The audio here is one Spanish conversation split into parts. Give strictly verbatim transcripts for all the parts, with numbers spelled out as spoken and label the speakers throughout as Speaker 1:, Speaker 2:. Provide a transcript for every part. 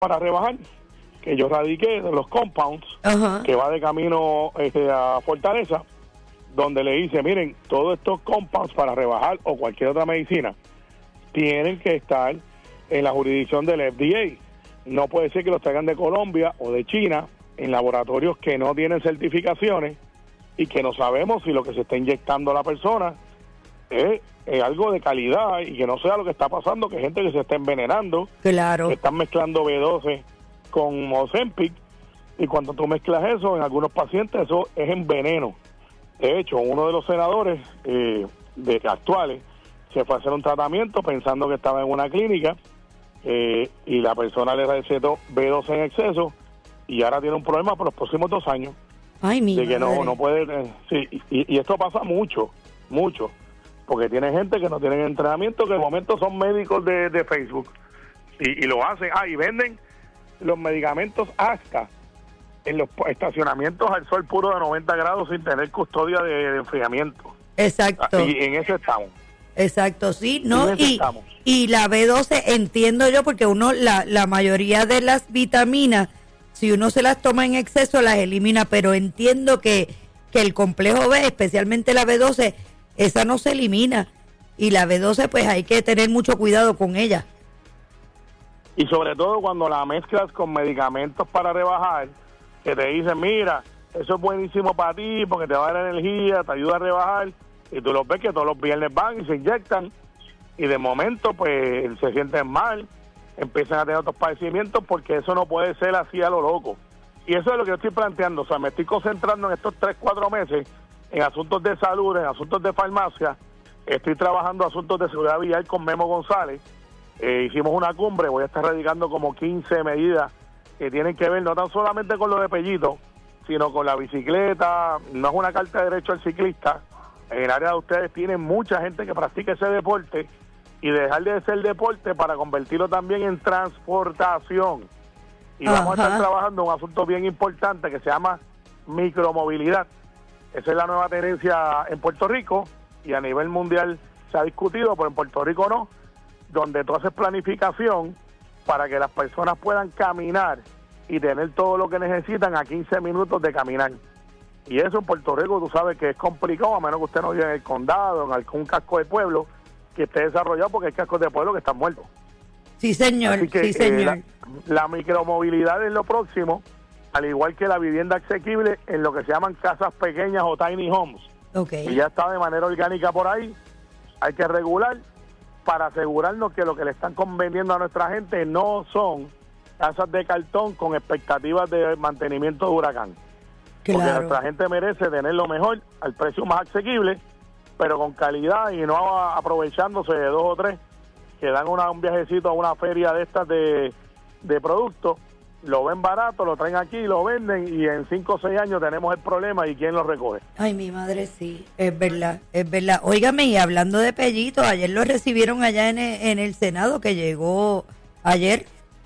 Speaker 1: para rebajar, que yo radiqué de los compounds,
Speaker 2: uh-huh.
Speaker 1: que va de camino este, a Fortaleza, donde le dice, miren, todos estos compounds para rebajar o cualquier otra medicina tienen que estar en la jurisdicción del F D A. No puede ser que los traigan de Colombia o de China en laboratorios que no tienen certificaciones y que no sabemos si lo que se está inyectando a la persona es, es algo de calidad y que no sea lo que está pasando, que hay gente que se está envenenando,
Speaker 2: claro,
Speaker 1: que están mezclando B doce con Ozempic, y cuando tú mezclas eso en algunos pacientes eso es en veneno. De hecho, uno de los senadores eh, de actuales se fue a hacer un tratamiento pensando que estaba en una clínica eh, y la persona le recetó B doce en exceso y ahora tiene un problema por los próximos dos años.
Speaker 2: Ay, mi
Speaker 1: de que
Speaker 2: madre.
Speaker 1: no no puede eh, sí, y, y esto pasa mucho, mucho, porque tiene gente que no tienen entrenamiento, que de momento son médicos de, de Facebook y, y lo hacen, ah, y venden los medicamentos hasta en los estacionamientos al sol puro de noventa grados sin tener custodia de, de enfriamiento.
Speaker 2: Exacto.
Speaker 1: Y en eso estamos.
Speaker 2: Exacto, sí, ¿no? Y,
Speaker 1: estamos.
Speaker 2: y la B doce, entiendo yo, porque uno, la, la mayoría de las vitaminas, si uno se las toma en exceso, las elimina, pero entiendo que, que el complejo B, especialmente la B doce, esa no se elimina. Y la B doce, pues hay que tener mucho cuidado con ella.
Speaker 1: Y sobre todo cuando la mezclas con medicamentos para rebajar, que te dicen, mira, eso es buenísimo para ti porque te va a dar energía, te ayuda a rebajar, y tú los ves que todos los viernes van y se inyectan, y de momento pues se sienten mal, empiezan a tener otros padecimientos, porque eso no puede ser así a lo loco. Y eso es lo que yo estoy planteando, o sea, me estoy concentrando en estos tres, cuatro meses en asuntos de salud, en asuntos de farmacia, estoy trabajando asuntos de seguridad vial con Memo González, eh, hicimos una cumbre, voy a estar radicando como quince medidas que tienen que ver no tan solamente con lo de Pellito, sino con la bicicleta. No es una carta de derecho al ciclista. En el área de ustedes tienen mucha gente que practica ese deporte y dejar de ser deporte para convertirlo también en transportación. Y
Speaker 2: Ajá.
Speaker 1: vamos a estar trabajando en un asunto bien importante que se llama micromovilidad. Esa es la nueva tendencia en Puerto Rico y a nivel mundial se ha discutido, pero en Puerto Rico no, donde tú haces planificación para que las personas puedan caminar y tener todo lo que necesitan a quince minutos de caminar. Y eso en Puerto Rico tú sabes que es complicado, a menos que usted no viva en el condado, en algún casco de pueblo que esté desarrollado, porque hay cascos de pueblo que están muertos.
Speaker 2: Sí, señor,
Speaker 1: Así que,
Speaker 2: sí, señor.
Speaker 1: eh, la, la micromovilidad es lo próximo, al igual que la vivienda asequible en lo que se llaman casas pequeñas o tiny homes.
Speaker 2: Okay.
Speaker 1: Y ya está de manera orgánica por ahí. Hay que regular para asegurarnos que lo que le están conveniendo a nuestra gente no son casas de cartón con expectativas de mantenimiento de huracán.
Speaker 2: Claro.
Speaker 1: Porque nuestra gente merece tener lo mejor al precio más asequible, pero con calidad y no aprovechándose de dos o tres que dan una, un viajecito a una feria de estas de, de productos, lo ven barato, lo traen aquí, lo venden y en cinco o seis años tenemos el problema y quién lo recoge.
Speaker 2: Ay, mi madre, sí, es verdad, es verdad. Óigame, y hablando de Pellito, ayer lo recibieron allá en el, en el Senado, que llegó ayer,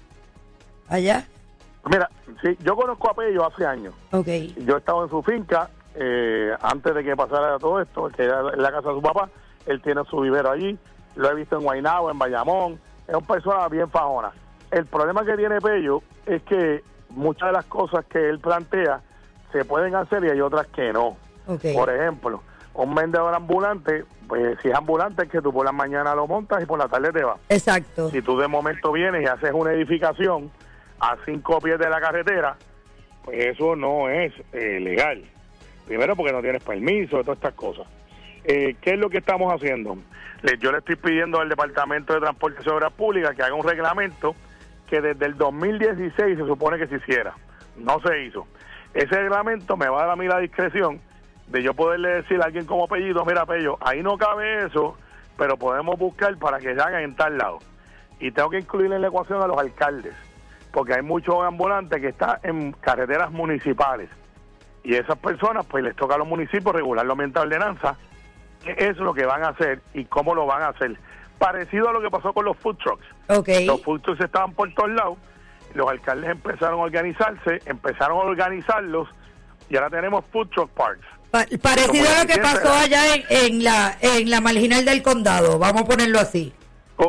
Speaker 2: allá.
Speaker 1: Mira, sí, yo conozco a Pello hace años.
Speaker 2: Okay.
Speaker 1: Yo he estado en su finca eh, antes de que pasara todo esto, que era en la casa de su papá. Él tiene su vivero allí. Lo he visto en Guaynabo, en Bayamón. Es una persona bien fajona. El problema que tiene Pello es que muchas de las cosas que él plantea se pueden hacer y hay otras que no.
Speaker 2: Okay.
Speaker 1: Por ejemplo, un vendedor ambulante, pues si es ambulante es que tú por la mañana lo montas y por la tarde te vas.
Speaker 2: Exacto.
Speaker 1: Si tú de momento vienes y haces una edificación a cinco pies de la carretera, pues eso no es eh, legal. Primero porque no tienes permiso, todas estas cosas. Eh, ¿Qué es lo que estamos haciendo? Le, yo le estoy pidiendo al Departamento de Transporte y Obras Públicas que haga un reglamento que desde el dos mil dieciséis se supone que se hiciera. No se hizo. Ese reglamento me va a dar a mí la discreción de yo poderle decir a alguien como Pellito, mira Pello, ahí no cabe eso, pero podemos buscar para que se hagan en tal lado. Y tengo que incluir en la ecuación a los alcaldes, porque hay muchos ambulantes que están en carreteras municipales y esas personas pues les toca a los municipios regularlo mediante ordenanza qué es lo que van a hacer y cómo lo van a hacer, parecido a lo que pasó con los food trucks.
Speaker 2: Okay.
Speaker 1: Los food trucks estaban por todos lados, los alcaldes empezaron a organizarse, empezaron a organizarlos y ahora tenemos food truck parks.
Speaker 2: Pa- parecido a lo que pasó allá en, en la en la marginal del condado, vamos a ponerlo así.
Speaker 1: Co-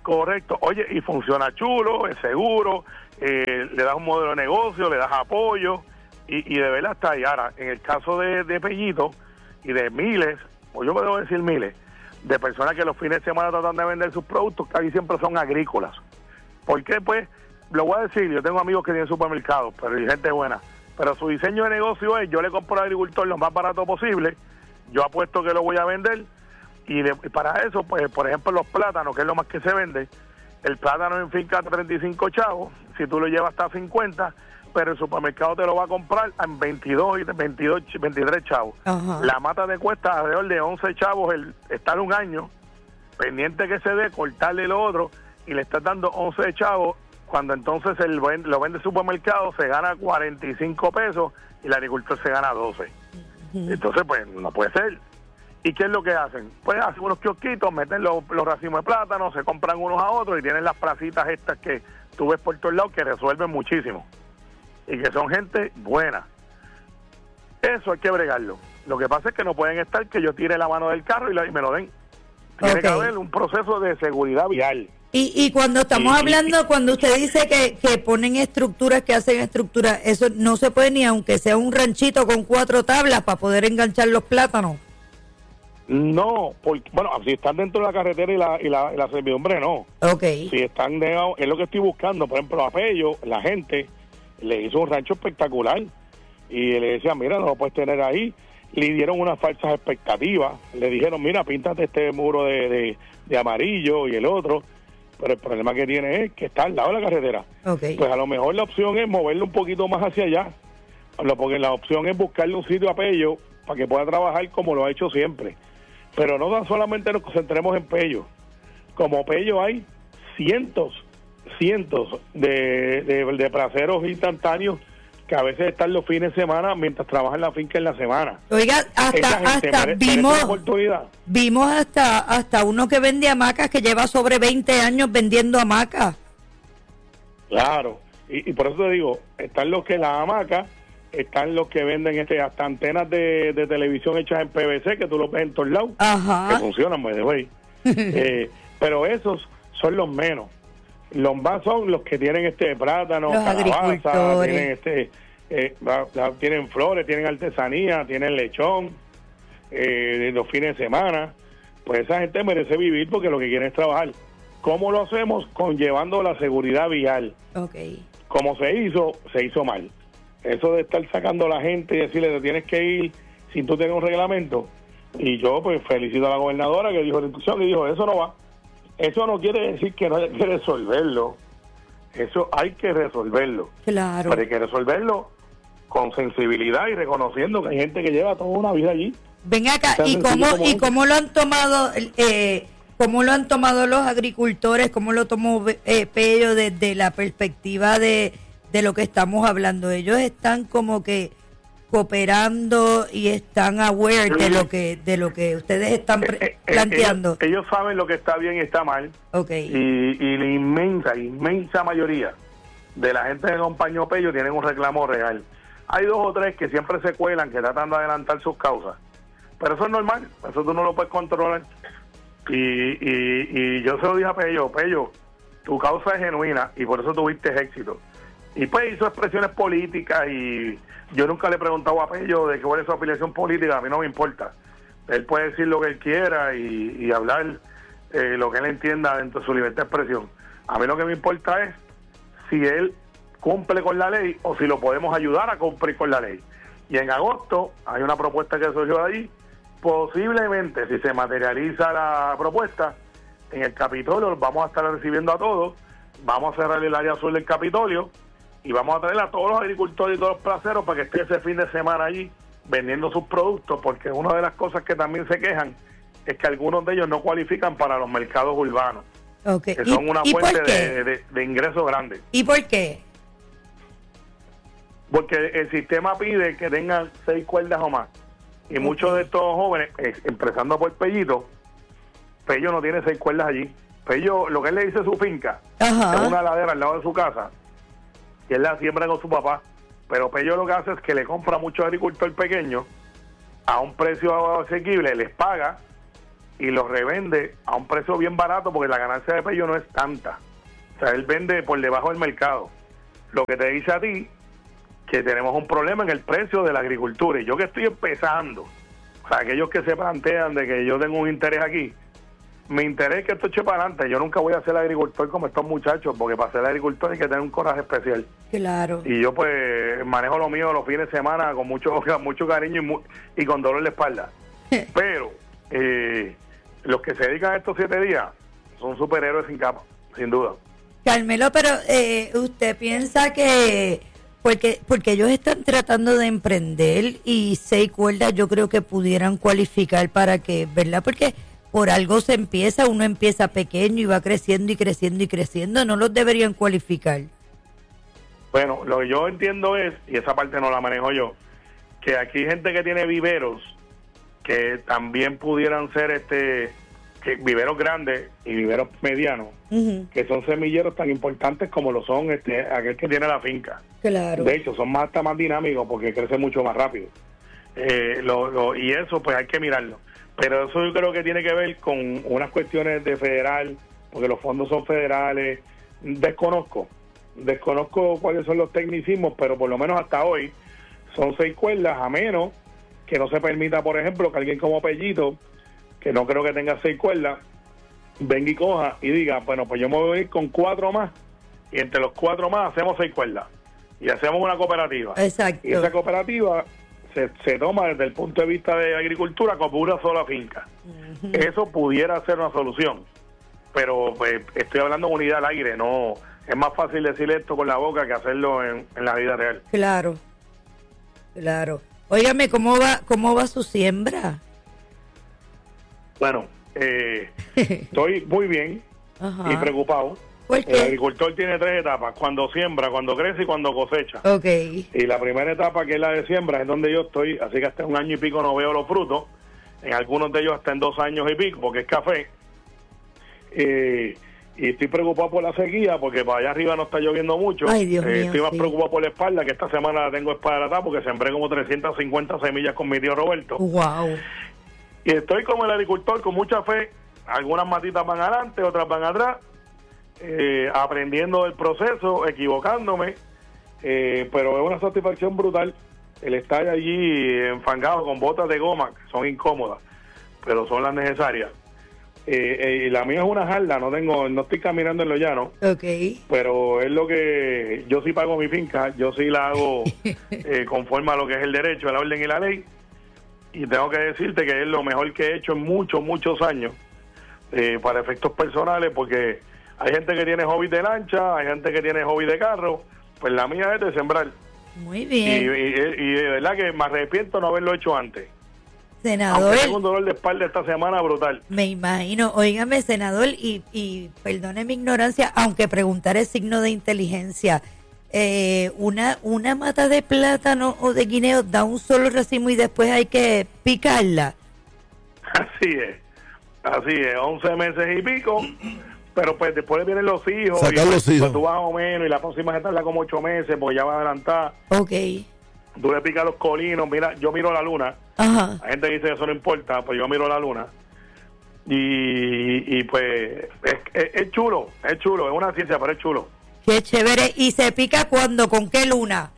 Speaker 1: Correcto. Oye, y funciona chulo, es seguro, eh, le das un modelo de negocio, le das apoyo, y, y de verdad está ahí. Ahora, en el caso de, de Pellito y de miles, o yo me debo decir miles, de personas que los fines de semana tratan de vender sus productos, casi siempre son agrícolas. ¿Por qué? Pues, lo voy a decir, yo tengo amigos que tienen supermercados, pero hay gente buena, pero su diseño de negocio es, yo le compro al agricultor lo más barato posible, yo apuesto que lo voy a vender, y, de, y para eso, pues, por ejemplo, los plátanos, que es lo más que se vende, el plátano en finca treinta y cinco chavos, si tú lo llevas hasta cincuenta, pero el supermercado te lo va a comprar en veintidós, veintidós, veintitrés chavos.
Speaker 2: Ajá.
Speaker 1: La mata te cuesta alrededor de once chavos el estar un año, pendiente que se dé, cortarle lo otro, y le estás dando once chavos, cuando entonces el lo vende el supermercado, se gana cuarenta y cinco pesos y el agricultor se gana doce. Uh-huh. Entonces, pues, no puede ser. ¿Y qué es lo que hacen? Pues hacen unos kiosquitos, meten los, los racimos de plátano, se compran unos a otros y tienen las placitas estas que tú ves por todos lados que resuelven muchísimo. Y que son gente buena. Eso hay que bregarlo. Lo que pasa es que no pueden estar que yo tire la mano del carro y, la, y me lo den. Tiene okay. que haber un proceso de seguridad vial.
Speaker 2: Y, y cuando estamos y, hablando, y, cuando usted dice que, que ponen estructuras, que hacen estructuras, eso no se puede ni aunque sea un ranchito con cuatro tablas para poder enganchar los plátanos.
Speaker 1: No, porque, bueno, si están dentro de la carretera y la, y la, y la servidumbre, no.
Speaker 2: Okay.
Speaker 1: Si están de, es lo que estoy buscando. Por ejemplo, a Pello, la gente le hizo un rancho espectacular y le decían, mira, no lo puedes tener ahí. Le dieron unas falsas expectativas, le dijeron, mira, píntate este muro de, de, de amarillo y el otro, pero el problema que tiene es que está al lado de la carretera.
Speaker 2: Okay.
Speaker 1: Pues a lo mejor la opción es moverlo un poquito más hacia allá, porque la opción es buscarle un sitio a Pello para que pueda trabajar como lo ha hecho siempre. Pero no tan solamente nos concentremos en Pello, como Pello hay cientos, cientos de, de, de placeros instantáneos que a veces están los fines de semana mientras trabajan la finca en la semana.
Speaker 2: Oiga, hasta, hasta mere, vimos vimos hasta hasta uno que vende hamacas, que lleva sobre veinte años vendiendo hamacas.
Speaker 1: Claro, y, y por eso te digo, están los que la hamacas, están los que venden este hasta antenas de, de televisión hechas en P V C, que tú lo ves en todos lados,
Speaker 2: Ajá.
Speaker 1: que funcionan, by the way. eh, pero esos son los menos. Los más son los que tienen este plátano,
Speaker 2: los
Speaker 1: calabaza, tienen este, eh, tienen flores, tienen artesanía, tienen lechón, eh, los fines de semana. Pues esa gente merece vivir porque lo que quieren es trabajar. ¿Cómo lo hacemos? Conllevando la seguridad vial.
Speaker 2: Okay.
Speaker 1: Como se hizo, se hizo mal. Eso de estar sacando a la gente y decirle te tienes que ir sin tú tener un reglamento. Y yo pues felicito a la gobernadora que dijo la instrucción y dijo, eso no va. Eso no quiere decir que no hay que resolverlo. Eso hay que resolverlo.
Speaker 2: Claro.
Speaker 1: Pero hay que resolverlo con sensibilidad y reconociendo que hay gente que lleva toda una vida allí.
Speaker 2: Ven acá, ¿y cómo, y cómo lo han tomado eh, cómo lo han tomado los agricultores? ¿Cómo lo tomó eh, Pello desde la perspectiva de, de lo que estamos hablando? Ellos están como que cooperando y están aware de lo que de lo que ustedes están pre- eh, eh, planteando.
Speaker 1: Ellos, ellos saben lo que está bien y está mal.
Speaker 2: Okay.
Speaker 1: Y, y la inmensa, inmensa mayoría de la gente que acompañó Pello tienen un reclamo real. Hay dos o tres que siempre se cuelan, que tratan de adelantar sus causas. Pero eso es normal, eso tú no lo puedes controlar. Y, y, y yo se lo dije a Pello, Pello, tu causa es genuina y por eso tuviste éxito. Y pues hizo expresiones políticas y yo nunca le he preguntado a Pello de cuál es su afiliación política, a mí no me importa. Él puede decir lo que él quiera y, y hablar eh, lo que él entienda dentro de su libertad de expresión. A mí lo que me importa es si él cumple con la ley o si lo podemos ayudar a cumplir con la ley. Y en agosto hay una propuesta que surgió de allí. Posiblemente, si se materializa la propuesta, en el Capitolio los vamos a estar recibiendo a todos, vamos a cerrar el área azul del Capitolio y vamos a traer a todos los agricultores y todos los placeros para que estén ese fin de semana allí vendiendo sus productos, porque una de las cosas que también se quejan es que algunos de ellos no cualifican para los mercados urbanos,
Speaker 2: okay.
Speaker 1: que son
Speaker 2: ¿Y,
Speaker 1: una
Speaker 2: ¿y
Speaker 1: fuente de, de, de ingresos grandes.
Speaker 2: ¿Y por qué?
Speaker 1: Porque el sistema pide que tengan seis cuerdas o más. Y okay. muchos de estos jóvenes, eh, empezando por Pellito, Pello no tiene seis cuerdas allí. Pello, lo que él le dice a su finca,
Speaker 2: Ajá.
Speaker 1: es una ladera al lado de su casa, y él la siembra con su papá. Pero Pello lo que hace es que le compra a muchos agricultores pequeños a un precio asequible, les paga, y los revende a un precio bien barato porque la ganancia de Pello no es tanta. O sea, él vende por debajo del mercado. Lo que te dice a ti que tenemos un problema en el precio de la agricultura. Y yo que estoy empezando, o sea, aquellos que se plantean de que yo tengo un interés aquí, mi interés es que esto eche para adelante. Yo nunca voy a ser agricultor como estos muchachos, porque para ser agricultor hay que tener un coraje especial.
Speaker 2: Claro.
Speaker 1: Y yo pues manejo lo mío los fines de semana con mucho, mucho cariño y, mu y con dolor de espalda. Pero eh, los que se dedican a estos siete días son superhéroes sin capa, sin duda.
Speaker 2: Carmelo, pero eh, usted piensa que porque porque ellos están tratando de emprender y seis cuerdas yo creo que pudieran cualificar para que, ¿verdad? Porque por algo se empieza, uno empieza pequeño y va creciendo y creciendo y creciendo, no los deberían cualificar.
Speaker 1: Bueno, lo que yo entiendo es, y esa parte no la manejo yo, que aquí hay gente que tiene viveros que también pudieran ser este que viveros grandes y viveros medianos, uh-huh. que son semilleros tan importantes como lo son este aquel que tiene la finca.
Speaker 2: Claro.
Speaker 1: De hecho, son más hasta más dinámicos porque crece mucho más rápido. Eh, lo, lo, y eso pues hay que mirarlo. Pero eso yo creo que tiene que ver con unas cuestiones de federal, porque los fondos son federales. Desconozco, desconozco cuáles son los tecnicismos, pero por lo menos hasta hoy son seis cuerdas, a menos que no se permita, por ejemplo, que alguien como Pellito, que no creo que tenga seis cuerdas, venga y coja y diga, bueno, pues yo me voy a ir con cuatro más, y entre los cuatro más hacemos seis cuerdas, y hacemos una cooperativa.
Speaker 2: Exacto.
Speaker 1: Y esa cooperativa se, se toma desde el punto de vista de agricultura como una sola finca. Uh-huh. Eso pudiera ser una solución, pero pues, estoy hablando de unidad al aire, no es más fácil decir esto con la boca que hacerlo en, en la vida real.
Speaker 2: Claro, claro. Óigame, ¿cómo va, cómo va su siembra?
Speaker 1: Bueno, eh, estoy muy bien. Ajá. Y preocupado.
Speaker 2: ¿Por qué?
Speaker 1: El agricultor tiene tres etapas: cuando siembra, cuando crece y cuando cosecha.
Speaker 2: Okay.
Speaker 1: Y la primera etapa, que es la de siembra, es donde yo estoy, así que hasta un año y pico no veo los frutos. En algunos de ellos hasta en dos años y pico, porque es café. Eh, y estoy preocupado por la sequía, porque para allá arriba no está lloviendo mucho.
Speaker 2: Ay, Dios
Speaker 1: eh,
Speaker 2: mío,
Speaker 1: estoy más
Speaker 2: sí.
Speaker 1: preocupado por la espalda, que esta semana la tengo espalda, porque sembré como trescientas cincuenta semillas con mi tío Roberto.
Speaker 2: Wow.
Speaker 1: Y estoy como el agricultor, con mucha fe. Algunas matitas van adelante, otras van atrás, eh, aprendiendo del proceso, equivocándome, eh, pero es una satisfacción brutal el estar allí enfangado con botas de goma, que son incómodas, pero son las necesarias. Eh, eh, y la mía es una jarda, no tengo, no estoy caminando en lo llano,
Speaker 2: okay.
Speaker 1: pero es lo que yo sí pago mi finca, yo sí la hago eh, conforme a lo que es el derecho, la orden y la ley. Y tengo que decirte que es lo mejor que he hecho en muchos, muchos años, eh, para efectos personales, porque hay gente que tiene hobby de lancha, hay gente que tiene hobby de carro, pues la mía es de sembrar.
Speaker 2: Muy bien.
Speaker 1: Y, y, y de verdad que me arrepiento no haberlo hecho antes.
Speaker 2: Senador.
Speaker 1: Aunque tengo un dolor de espalda esta semana brutal.
Speaker 2: Me imagino. Óigame, senador, y, y perdone mi ignorancia, aunque preguntar es signo de inteligencia. Eh, una una mata de plátano o de guineo da un solo racimo y después hay que picarla.
Speaker 1: Así es, así es, once meses y pico, pero pues después vienen los hijos.
Speaker 3: Sacar
Speaker 1: y pues,
Speaker 3: los hijos.
Speaker 1: Pues tú vas o menos y la próxima se tarda como ocho meses, pues ya va a adelantar.
Speaker 2: Ok.
Speaker 1: Tú le picas los colinos, mira, yo miro la luna.
Speaker 2: Ajá.
Speaker 1: Hay gente que dice que eso no importa, pues yo miro la luna. Y, y pues es, es, es chulo, es chulo, es una ciencia, pero es chulo.
Speaker 2: Qué chévere. ¿Y se pica cuándo? ¿Con qué luna?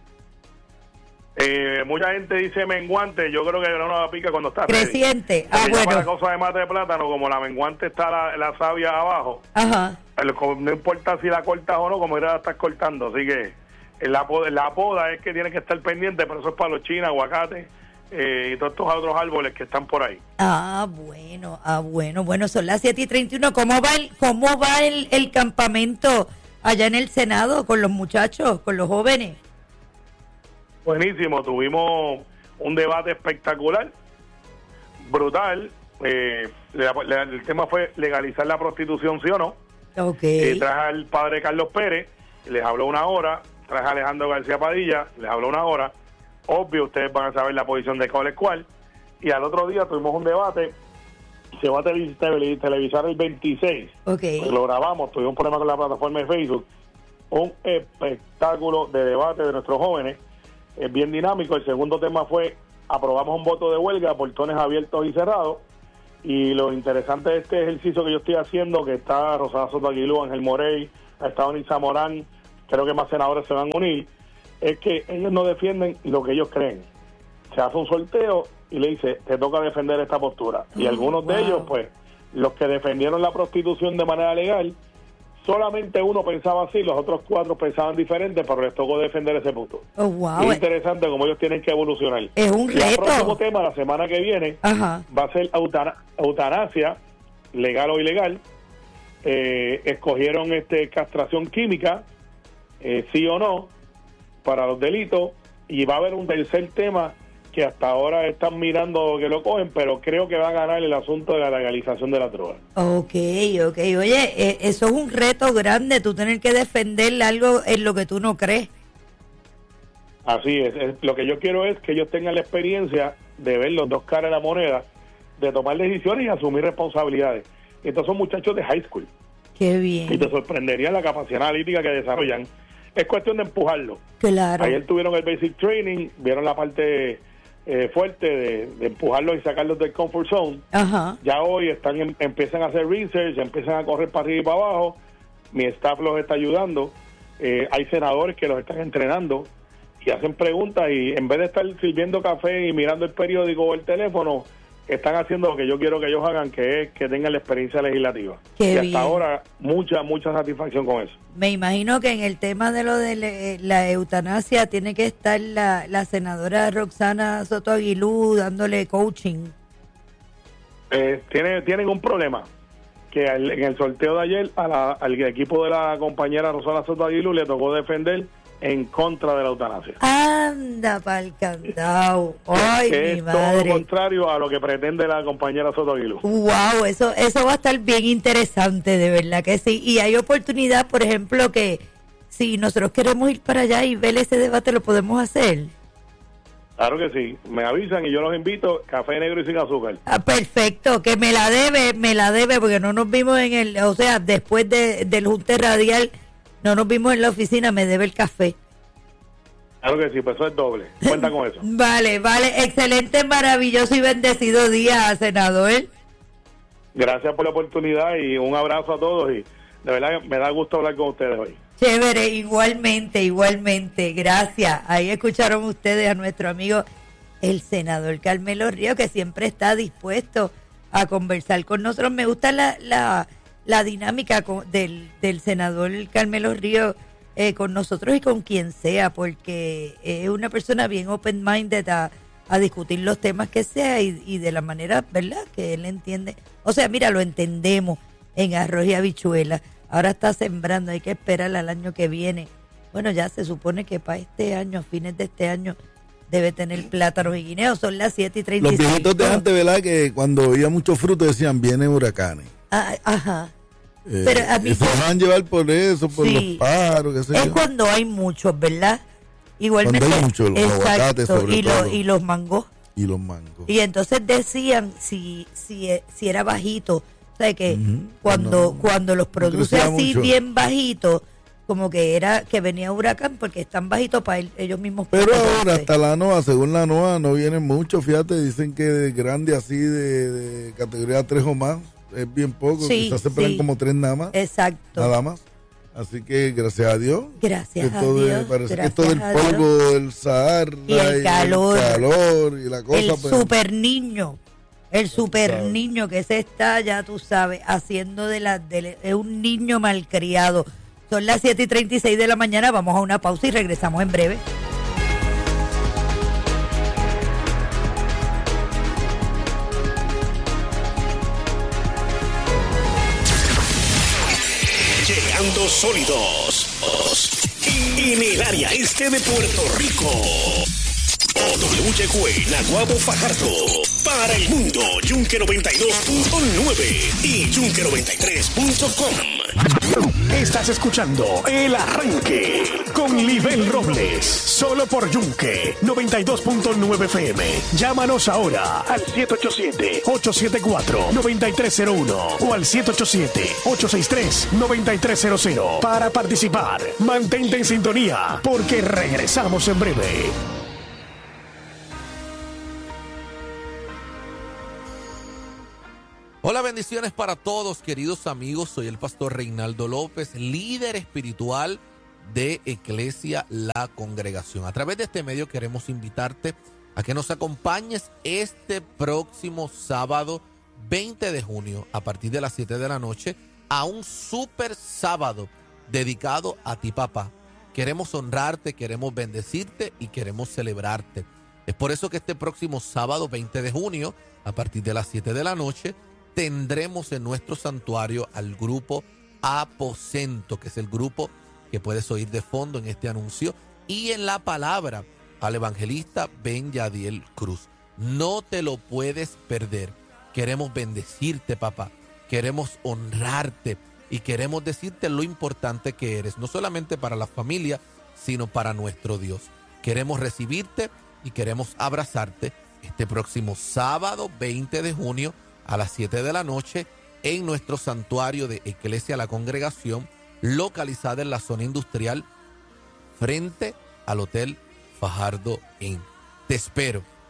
Speaker 1: Eh, mucha gente dice menguante, yo creo que no la pica cuando está
Speaker 2: creciente. Ah, bueno.
Speaker 1: Para cosa de mate de plátano, como la menguante está la, la savia abajo.
Speaker 2: Ajá.
Speaker 1: No importa si la cortas o no, como era la estás cortando, así que la poda, la poda es que tiene que estar pendiente, pero eso es para los chinos, aguacates eh, y todos estos otros árboles que están por ahí.
Speaker 2: Ah, bueno, ah, bueno, bueno, son las siete y treinta y uno. ¿Cómo va el, cómo va el, el campamento allá en el Senado con los muchachos, con los jóvenes?
Speaker 1: Buenísimo, tuvimos un debate espectacular, brutal. Eh, le, le, el tema fue legalizar la prostitución, ¿sí o no?
Speaker 2: Okay.
Speaker 1: Eh, traje al padre Carlos Pérez, les habló una hora. Traje a Alejandro García Padilla, les habló una hora. Obvio, ustedes van a saber la posición de cuál es cuál. Y al otro día tuvimos un debate. Se va a tele, tele, televisar el veintiséis.
Speaker 2: Okay.
Speaker 1: Pues lo grabamos, tuvimos un problema con la plataforma de Facebook. Un espectáculo de debate de nuestros jóvenes. Es bien dinámico. El segundo tema fue: aprobamos un voto de huelga, portones abiertos y cerrados. Y lo interesante de este ejercicio que yo estoy haciendo, que está Rosana Soto Aguilú, Ángel Morey, ha estado Nisa Morán, creo que más senadores se van a unir, es que ellos no defienden lo que ellos creen. Se hace un sorteo y le dice, te toca defender esta postura. Y
Speaker 2: oh,
Speaker 1: algunos
Speaker 2: wow.
Speaker 1: de ellos, pues, los que defendieron la prostitución de manera legal, solamente uno pensaba así, los otros cuatro pensaban diferente, pero les tocó defender ese punto.
Speaker 2: Oh, wow.
Speaker 1: Y es interesante cómo ellos tienen que evolucionar.
Speaker 2: Es un
Speaker 1: y el
Speaker 2: reto.
Speaker 1: próximo tema, la semana que viene,
Speaker 2: Ajá.
Speaker 1: va a ser eutana- eutanasia, legal o ilegal. Eh, escogieron este castración química, eh, sí o no, para los delitos, y va a haber un tercer tema que hasta ahora están mirando que lo cogen, pero creo que va a ganar el asunto de la legalización de la droga.
Speaker 2: Ok, ok. Oye, eh, eso es un reto grande, tú tener que defender algo en lo que tú no crees.
Speaker 1: Así es, es, lo que yo quiero es que ellos tengan la experiencia de ver los dos caras de la moneda, de tomar decisiones y asumir responsabilidades. Estos son muchachos de high school.
Speaker 2: Qué bien.
Speaker 1: Y te sorprendería la capacidad analítica que desarrollan. Es cuestión de empujarlo.
Speaker 2: Claro.
Speaker 1: Ayer tuvieron el basic training, vieron la parte eh, fuerte de, de empujarlos y sacarlos del comfort zone.
Speaker 2: Ajá.
Speaker 1: Ya hoy están en, empiezan a hacer research, empiezan a correr para arriba y para abajo. Mi staff los está ayudando. Eh, hay senadores que los están entrenando y hacen preguntas, y en vez de estar sirviendo café y mirando el periódico o el teléfono, están haciendo lo que yo quiero que ellos hagan, que es que tengan la experiencia legislativa.
Speaker 2: Qué
Speaker 1: y hasta
Speaker 2: bien.
Speaker 1: ahora mucha, mucha satisfacción con eso.
Speaker 2: Me imagino que en el tema de lo de le- la eutanasia tiene que estar la, la senadora Roxana Soto Aguilú dándole coaching.
Speaker 1: Eh, tiene, tienen un problema, que al- en el sorteo de ayer a la- al equipo de la compañera Rosana Soto Aguilú le tocó defender en contra de la eutanasia.
Speaker 2: Anda pa'l candado. Ay,
Speaker 1: que
Speaker 2: mi
Speaker 1: es todo lo
Speaker 2: madre.
Speaker 1: contrario a lo que pretende la compañera Soto Aguilú.
Speaker 2: Wow, eso, eso va a estar bien interesante, de verdad que sí. Y hay oportunidad, por ejemplo, que si nosotros queremos ir para allá y ver ese debate, lo podemos hacer.
Speaker 1: Claro que sí, me avisan y yo los invito, café negro y sin azúcar.
Speaker 2: Ah, perfecto, que me la debe, me la debe, porque no nos vimos en el, o sea, después de, del junte radial, no nos vimos en la oficina, me debe el café.
Speaker 1: Claro que sí, pues eso es doble, cuenta con eso.
Speaker 2: Vale, vale, excelente, maravilloso y bendecido día, senador.
Speaker 1: Gracias por la oportunidad y un abrazo a todos, y de verdad me da gusto hablar con ustedes hoy.
Speaker 2: Chévere, igualmente, igualmente, gracias. Ahí escucharon ustedes a nuestro amigo el senador Carmelo Ríos, que siempre está dispuesto a conversar con nosotros. Me gusta la, la, la dinámica con, del, del senador Carmelo Ríos eh, con nosotros y con quien sea, porque es una persona bien open-minded a, a discutir los temas que sea y, y de la manera, ¿verdad?, que él entiende. O sea, mira, lo entendemos en arroz y habichuela. Ahora está sembrando, hay que esperar al año que viene. Bueno, ya se supone que para este año, a fines de este año, debe tener plátanos y guineos. Son las siete y treinta y
Speaker 3: Los
Speaker 2: seis.
Speaker 3: viejitos de antes, ¿verdad? Que cuando había mucho fruto decían, vienen huracanes.
Speaker 2: Ah, ajá.
Speaker 3: Eh,
Speaker 2: Pero a mí
Speaker 3: y se
Speaker 2: se-
Speaker 3: van a llevar por eso, por
Speaker 2: Sí.
Speaker 3: los pájaros, qué sé
Speaker 2: Es
Speaker 3: yo.
Speaker 2: cuando hay muchos, ¿verdad? Igualmente.
Speaker 3: Cuando hay muchos, los aguacates sobre
Speaker 2: y, los-
Speaker 3: todo.
Speaker 2: y los mangos.
Speaker 3: Y los mangos.
Speaker 2: Y entonces decían si si, si era bajito, o sea que
Speaker 3: Ujú.
Speaker 2: cuando
Speaker 3: No,
Speaker 2: cuando los
Speaker 3: no
Speaker 2: produce
Speaker 3: crecía
Speaker 2: así
Speaker 3: mucho.
Speaker 2: bien bajitos, como que era que venía huracán porque están bajitos para el- ellos mismos.
Speaker 3: Pero
Speaker 2: protegerse.
Speaker 3: ahora, hasta la NOAA, según la NOAA, no vienen muchos. Fíjate, dicen que de grande así, de, de categoría tres o más, es bien poco.
Speaker 2: Sí,
Speaker 3: Quizás se esperan
Speaker 2: sí.
Speaker 3: como tres nada más.
Speaker 2: Exacto.
Speaker 3: Nada más. Así que gracias a Dios.
Speaker 2: Gracias
Speaker 3: que
Speaker 2: a
Speaker 3: todo
Speaker 2: Dios,
Speaker 3: es- parece
Speaker 2: gracias
Speaker 3: que todo el
Speaker 2: a Dios.
Speaker 3: polvo del Sahara
Speaker 2: Y el calor.
Speaker 3: calor y la cosa.
Speaker 2: El
Speaker 3: pues,
Speaker 2: super niño, el super
Speaker 3: sabes.
Speaker 2: niño que se está, ya tú sabes, haciendo de la, de, es un niño malcriado. Son las siete y treinta y seis de la mañana, vamos a una pausa y regresamos en breve.
Speaker 4: Llegando sólidos en el área este de Puerto Rico. W H Q, Naguabo, Fajardo. Para el mundo, Yunque noventa y dos punto nueve y Yunque noventa y tres punto com. Estás escuchando El Arranque con Libel Robles. Solo por Yunque noventa y dos punto nueve F M. Llámanos ahora al siete ocho siete, ocho siete cuatro, nueve tres cero uno o al siete ocho siete, ocho seis tres, nueve tres cero cero para participar. Mantente en sintonía porque regresamos en breve.
Speaker 5: bendiciones para todos, queridos amigos. Soy el pastor Reinaldo López, líder espiritual de Eclesia La Congregación. A través de este medio queremos invitarte a que nos acompañes este próximo sábado veinte de junio a partir de las siete de la noche a un super sábado dedicado a ti, papá. Queremos honrarte, queremos bendecirte y queremos celebrarte. Es por eso que este próximo sábado veinte de junio a partir de las siete de la noche tendremos en nuestro santuario al grupo Aposento, que es el grupo que puedes oír de fondo en este anuncio, y en la palabra al evangelista Ben Yadiel Cruz. No te lo puedes perder. Queremos bendecirte, papá. Queremos honrarte y queremos decirte lo importante que eres, no solamente para la familia, sino para nuestro Dios. Queremos recibirte y queremos abrazarte este próximo sábado veinte de junio a las siete de la noche en nuestro santuario de Eclesia La Congregación, localizada en la zona industrial frente al Hotel Fajardo Inn. Te espero.